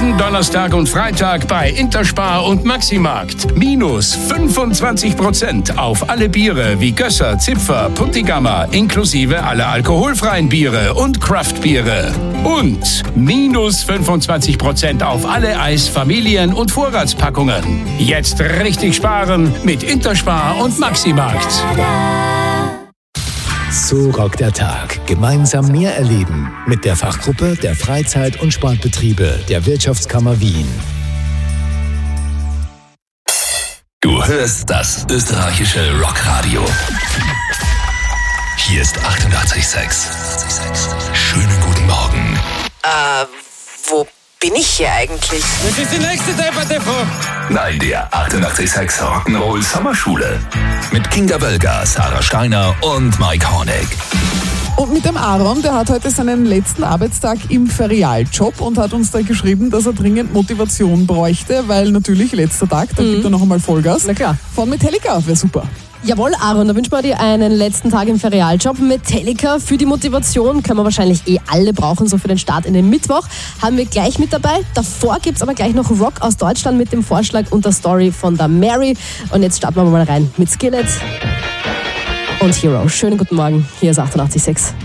Diesen Donnerstag und Freitag bei Interspar und Maximarkt. Minus 25% auf alle Biere wie Gösser, Zipfer, Puntigammer, inklusive aller alkoholfreien Biere und Craftbiere. Und minus 25% auf alle Eis-, Familien- und Vorratspackungen. Jetzt richtig sparen mit Interspar und Maximarkt. So rockt der Tag. Gemeinsam mehr erleben mit der Fachgruppe der Freizeit- und Sportbetriebe der Wirtschaftskammer Wien. Du hörst das österreichische Rockradio. Hier ist 88,6. Schönen guten Morgen. Wo bin ich hier eigentlich? Das ist die nächste Debatte, Frau. Nein, der 88,6 Rock'n'Roll Sommerschule. Mit Kinga Wölger, Sarah Steiner und Mike Hornig. Und mit dem Aaron, der hat heute seinen letzten Arbeitstag im Ferialjob und hat uns da geschrieben, dass er dringend Motivation bräuchte, weil natürlich letzter Tag, da gibt er noch einmal Vollgas. Na klar. Von Metallica, wäre super. Jawohl, Aaron, da wünschen wir dir einen letzten Tag im Ferialjob. Metallica für die Motivation können wir wahrscheinlich alle brauchen, so für den Start in den Mittwoch. Haben wir gleich mit dabei. Davor gibt's aber gleich noch Rock aus Deutschland mit dem Vorschlag und der Story von der Mary. Und jetzt starten wir mal rein mit Skillet und Hero. Schönen guten Morgen, hier ist 88,6.